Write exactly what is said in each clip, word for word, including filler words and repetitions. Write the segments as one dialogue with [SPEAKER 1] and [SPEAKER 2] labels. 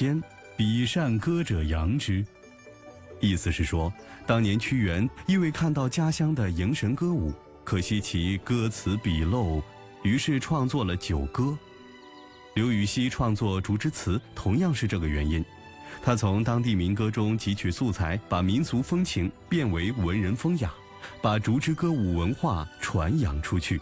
[SPEAKER 1] 天，比善歌者扬之。意思是说，当年屈原因为看到家乡的迎神歌舞，可惜其歌词笔漏，于是创作了《九歌》。刘禹锡创作《竹枝词》同样是这个原因，他從當地民歌中汲取素材，把民俗風情變為文人風雅，把竹枝歌舞文化傳揚出去。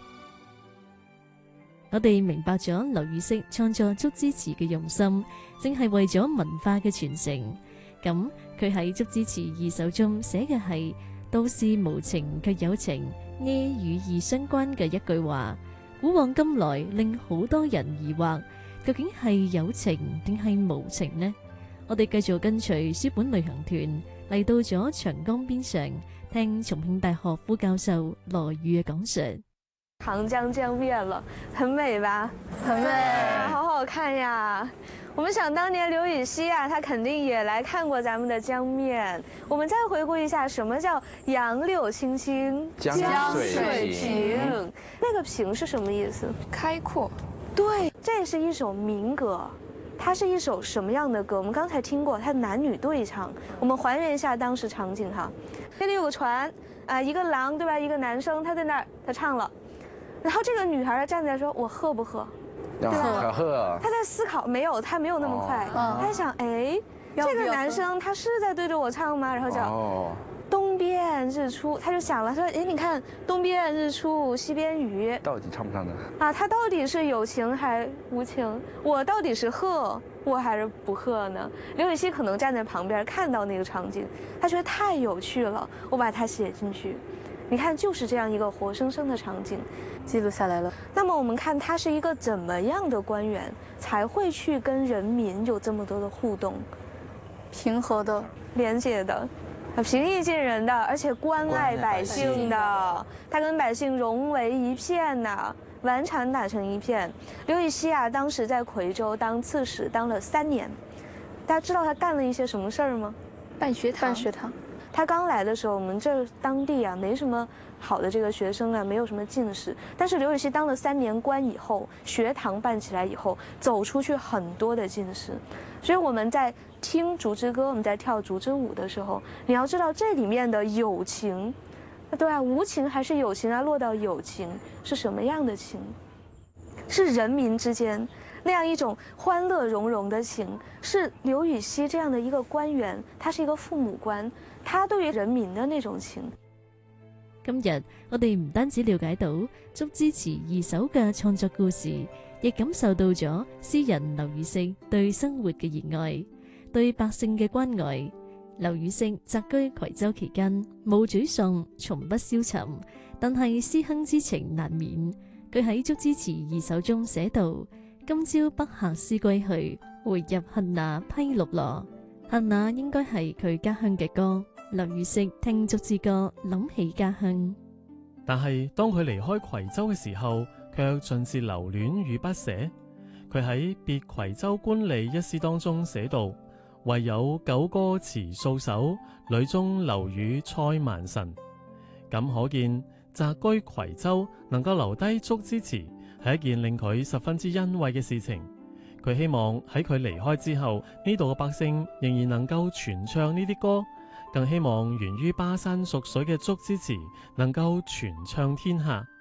[SPEAKER 2] 我哋明白咗劉禹錫創作竹枝詞嘅用心，正係為咗文化嘅傳承。咁佢喺竹枝詞二首中寫嘅係都是無情卻有情，呢與義相關嘅一句話，古往今來令好多人疑惑，究竟係有情定係無情呢？我哋繼續跟隨書本旅行團嚟到咗長江邊上，聽重慶大學副教授羅宇嘅講述。
[SPEAKER 3] 長江江面了，很美吧？
[SPEAKER 4] 很美，
[SPEAKER 3] 好好看呀！我們想當年劉禹錫啊，他肯定也來看過咱們的江面。我們再回顧一下，什麼叫楊柳青青，
[SPEAKER 4] 江水平？
[SPEAKER 3] 那個平是什麼意思？
[SPEAKER 4] 開闊。
[SPEAKER 3] 對，這是一首民歌。它是一首什麼樣的歌？我們剛才聽過，它男女對唱。我們還原一下當時場景哈。這裡有個船啊，一個郎對吧？一個男生他在那兒，他唱了。然後這個女孩站在說：“我喝不喝？”
[SPEAKER 4] 對吧？喝。
[SPEAKER 3] 他在思考，沒有，他沒有那麼快。
[SPEAKER 4] 哦、
[SPEAKER 3] 他在想，哎，這個男生他是在對着我唱嗎？然後就。
[SPEAKER 4] 哦
[SPEAKER 3] 東邊日出，他就想了，說：“哎，你看東邊日出西邊雨，
[SPEAKER 4] 到底唱不唱呢？
[SPEAKER 3] 啊，他到底是有情還無情？我到底是喝我還是不喝呢？”劉禹錫可能站在旁邊看到那個場景，他覺得太有趣了，我把它寫進去。你看，就是這樣一個活生生的場景，
[SPEAKER 4] 記錄下來了。
[SPEAKER 3] 那麼我們看他是一個怎麼樣的官員，才會去跟人民有這麼多的互動？
[SPEAKER 4] 平和的，
[SPEAKER 3] 連接的。平易近人的，而且關愛百姓的，他跟百姓融為一片的，完全打成一片。劉禹錫啊，當時在夔州當刺史，當了三年。大家知道他幹了一些什麼事兒嗎？
[SPEAKER 4] 辦學堂。辦學堂。
[SPEAKER 3] 他剛來的時候，我們這當地啊，沒什麼好的這個學生啊，沒有什麼進士。但是劉禹錫當了三年官以後，學堂辦起來以後，走出去很多的進士。所以我們在聽竹枝歌，我們在跳竹枝舞的時候，你要知道這裡面的有情，對啊，無情還是有情啊？落到有情是什麼樣的情？是人民之間那樣一種歡樂融融的情，是劉禹錫這樣的一個官員，他是一個父母官，他對於人民的那種情。
[SPEAKER 2] 今日我哋唔單止了解到竹枝詞二首嘅創作故事，亦感受到咗詩人劉禹錫對生活嘅熱愛，對百姓嘅關愛。劉禹錫謫居夔州期間，冇沮喪，從不消沉，但係思鄉之情難免。佢喺竹枝詞二首中寫道：今朝北客思歸去，回入杏那披綠蘿。杏那應該係佢家鄉嘅歌。劉禹錫聽竹枝歌，諗起家鄉。
[SPEAKER 5] 但係當佢離開夔州嘅時候，卻盡是留戀與不捨。佢喺《別夔州官吏》一詩當中寫道：唯有九歌詞數首，裏中留與塞萬神。咁可見謫居夔州能夠留低竹枝詞，係一件令佢十分之欣慰嘅事情。佢希望喺佢離開之後，呢度嘅百姓仍然能夠傳唱呢啲歌，更希望源於巴山蜀水嘅竹枝詞能夠傳唱天下。